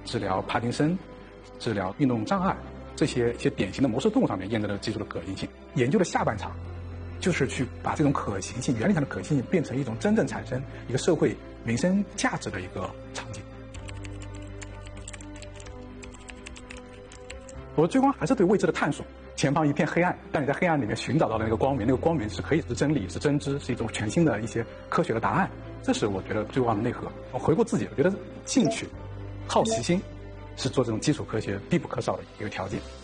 治疗帕金森、治疗运动障碍这些一些典型的模式动物上面验证了技术的可行性。研究的下半场，就是去把这种可行性、原理上的可行性变成一种真正产生一个社会民生价值的一个场景。我的追光还是对未知的探索。前方一片黑暗，但你在黑暗里面寻找到的那个光明，那个光明是可以是真理，是真知，是一种全新的一些科学的答案。这是我觉得追光的内核。我回顾自己，我觉得兴趣、好奇心是做这种基础科学必不可少的一个条件。